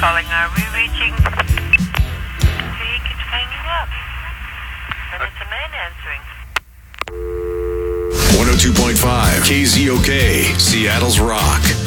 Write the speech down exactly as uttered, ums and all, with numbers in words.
calling. Are we reaching? He keeps hanging up. And it's a man answering. one oh two point five K Z O K, Seattle's Rock.